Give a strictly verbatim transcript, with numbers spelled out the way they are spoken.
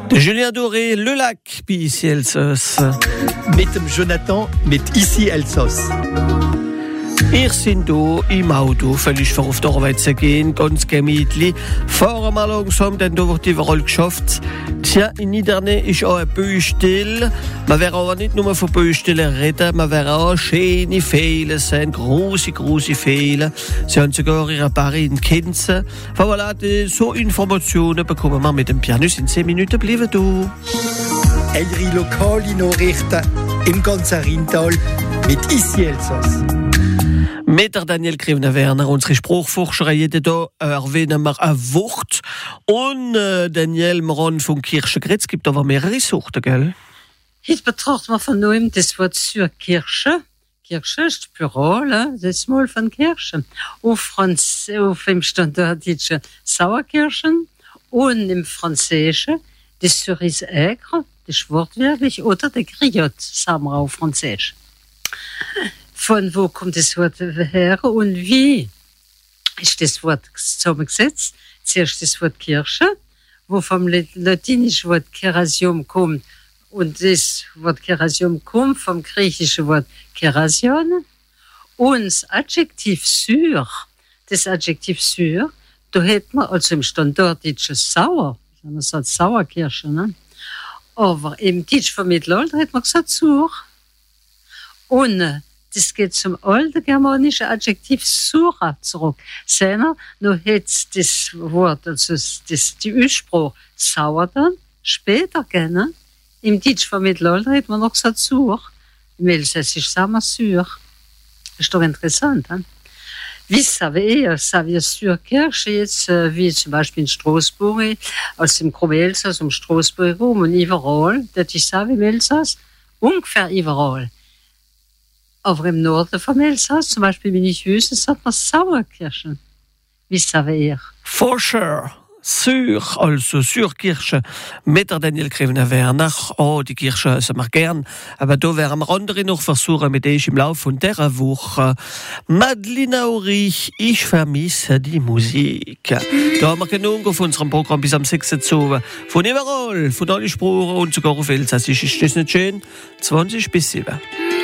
De Julien Doré, Le Lac, puis ici Elsass. Mit dem Jonathan, mit ici Elsass. Wir sind hier im Auto, völlig vor auf die Arbeit zu gehen, ganz gemütlich. Fahren wir langsam, denn da wird überall geschafft. Tja, in Niederne ist auch ein bisschen still. Man wird aber nicht nur von Baustellen reden, man wird auch schöne Fehler sein, große, große Fehler. Sie haben sogar ihre Barre in Kinzen. Voilà, so Informationen bekommen wir mit dem Pianist in zehn Minuten. Bleiben du. Eure lokale Nachrichten im ganzen Rheintal mit ici Elsass. Mit der Daniel Krivner-Werner, unsere Sprachforscher, jeden Tag erwähnen wir ein Wort. Und äh, Daniel Moran von Kirchengrätz gibt aber mehrere Sorten, gell? Heute betrachten wir von neuem das Wort zur Kirche. Kirche ist Plural, das Mal von Kirche. Auf, Franz- auf dem Standarddeutschen Sauerkirschen und im Französischen das Cerise aigre, das ist wortwörtlich, oder der Griotte, sagen wir auf Französisch. Von wo kommt das Wort her und wie ist das Wort zusammengesetzt? Zuerst das Wort Kirche, wo vom latinischen Wort Kerasium kommt, und das Wort Kerasium kommt vom griechischen Wort Kerasion. Und das Adjektiv sur, das Adjektiv sur, da hätte man also im Standarddeutschen sauer, man sagt Sauerkirsche, ne? Aber im Deutsch vom Mittelalter hat man gesagt sur. Und das geht zum alten germanischen Adjektiv sura zurück. Seiner, nur jetzt das Wort, also das, die Ursprache sauer dann, später gerne. Im Deutsch vom Mittelalter hat man noch gesagt sur. Im Elsässisch sagen wir sur. Ist doch interessant, hein? Wie savez ihr, savez sur Kirche jetzt, wie zum Beispiel in Straßburg, als im Groben Elsass, um Straßburg rum und überall, das ich sage im Elsass, ungefähr überall. Aber im Norden vom Elsass, zum Beispiel in Hüsen, sagt man Sauerkirschen. Wie savez ihr? For sure. Sur, also Surkirche, mit der Daniel Krivner-Werner. Oh, die Kirche essen wir gern. Aber da werden wir andere noch versuchen, mit euch im Laufe von dieser Woche. Madeleine Aurich, ich vermisse die Musik. Da haben wir genug auf unserem Programm bis am sechsten zu. Von überall, von allen Sprachen und sogar auf Elsassisch. Ist das nicht schön? zwanzig bis sieben.